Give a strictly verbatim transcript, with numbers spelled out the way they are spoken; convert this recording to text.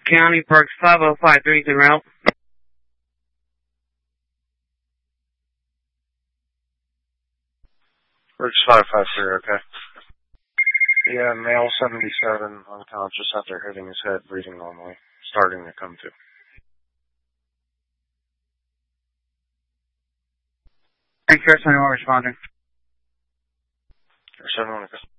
County, Parks five oh five three, can help. Works five five three, okay. Yeah, male seventy-seven, unconscious after hitting his head, breathing normally, starting to come to. Thanks for anyone responding. seven one, okay.